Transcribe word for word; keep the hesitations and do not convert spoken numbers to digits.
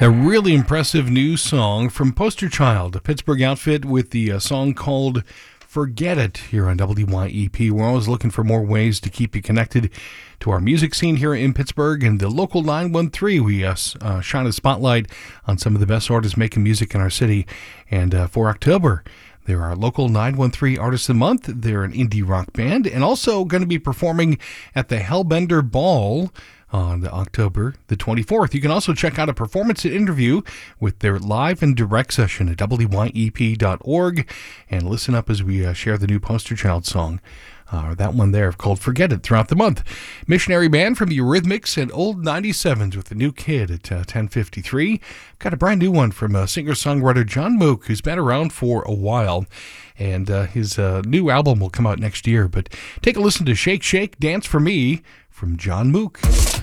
A really impressive new song from Poster Child, a Pittsburgh outfit with the uh, song called Forget It here on W Y E P. We're always looking for more ways to keep you connected to our music scene here in Pittsburgh, and the local nine one three. We uh, uh, shine a spotlight on some of the best artists making music in our city. And uh, for October, they're our local nine one three Artists of the Month. They're an indie rock band and also going to be performing at the Hellbender Ball on October the twenty-fourth. You can also check out a performance and interview with their live and direct session at W Y E P dot org and listen up as we uh, share the new Poster Child song. Uh, that one there called Forget It throughout the month. Missionary Band from the Eurythmics and Old ninety-sevens with the new kid at uh, ten fifty-three. Got a brand new one from uh, singer-songwriter John Mook, who's been around for a while. And uh, his uh, new album will come out next year. But take a listen to Shake, Shake, Dance for Me from John Mook.